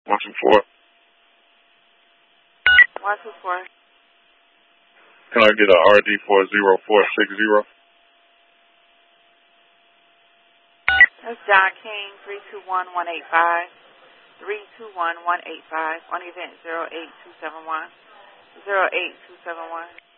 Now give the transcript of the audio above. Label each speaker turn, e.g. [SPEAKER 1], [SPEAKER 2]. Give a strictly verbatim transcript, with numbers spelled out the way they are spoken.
[SPEAKER 1] One two four.
[SPEAKER 2] One two four.
[SPEAKER 1] Can I get a R D four zero four six zero?
[SPEAKER 2] That's John King, three two one one eight five. Three two one one eight five. On event zero eight two seven one. Zero eight two seven one.